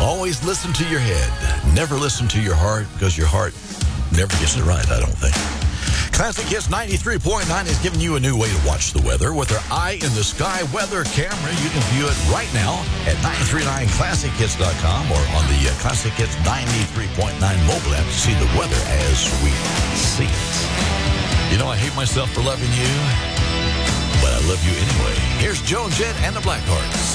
Always listen to your head. Never listen to your heart, because your heart never gets it right, I don't think. Classic Hits 93.9 is giving you a new way to watch the weather with our Eye in the Sky weather camera. You can view it right now at 939classichits.com or on the Classic Hits 93.9 mobile app to see the weather as we see it. You know, I hate myself for loving you, but I love you anyway. Here's Joan Jett and the Blackhearts.